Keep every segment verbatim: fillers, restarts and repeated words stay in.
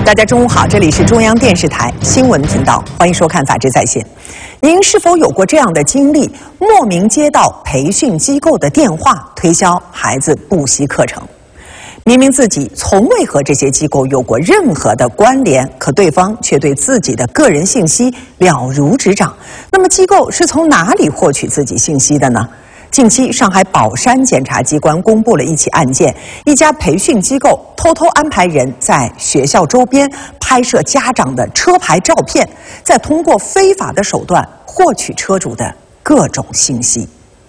大家中午好，这里是中央电视台新闻频道，欢迎收看《法治在线》。您是否有过这样的经历？莫名接到培训机构的电话，推销孩子补习课程。明明自己从未和这些机构有过任何的关联，可对方却对自己的个人信息了如指掌。那么，机构是从哪里获取自己信息的呢？近期，上海宝山检察机关公布了一起案件，一家培训机构偷偷安排人在学校周边拍摄家长的车牌照片，再通过非法的手段获取车主的各种信息。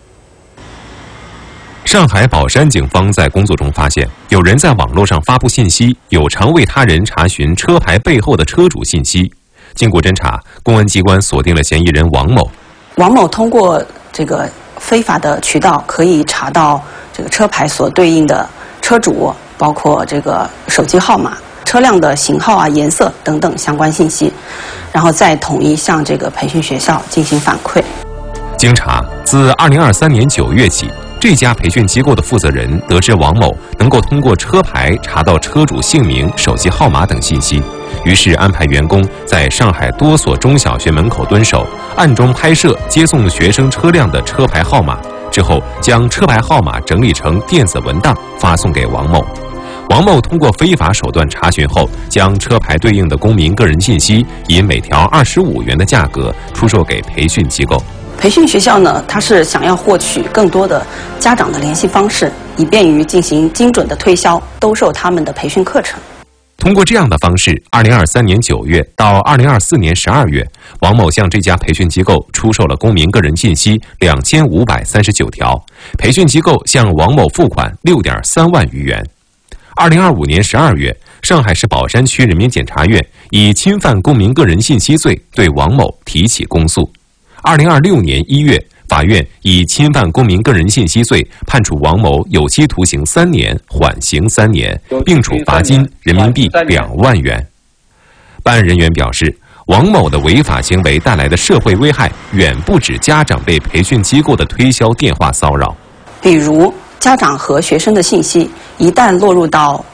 上海宝山警方在工作中发现，有人在网络上发布信息，有偿为他人查询车牌背后的车主信息。经过侦查，公安机关锁定了嫌疑人王某。 王某通过这个非法的渠道可以查到这个车牌所对应的车主，包括这个手机号码、车辆的型号啊、颜色等等相关信息，然后再统一向这个培训学校进行反馈。 经查，自二零二三年九月起，这家培训机构的负责人得知王某能够通过车牌查到车主姓名、手机号码等信息，于是安排员工在上海多所中小学门口蹲守，暗中拍摄接送学生车辆的车牌号码，之后将车牌号码整理成电子文档发送给王某。王某通过非法手段查询后，将车牌对应的公民个人信息以每条二十五元的价格出售给培训机构。 培训学校呢，它是想要获取更多的家长的联系方式，以便于进行精准的推销，兜售他们的培训课程。 通过这样的方式，二零二三年九月到二零二四年十二月，王某向这家培训机构出售了公民个人信息两千五百三十九条，培训机构向王某付款六点三万余元。二零二五年十二月，上海市宝山区人民检察院以侵犯公民个人信息罪对王某提起公诉。二零二六年一月，法院以侵犯公民个人信息罪判处王某有期徒刑三年，缓刑三年，并处罚金人民币两万元。办案人员表示，王某的违法行为带来的社会危害远不止家长被培训机构的推销电话骚扰。 比如，家长和学生的信息一旦落入到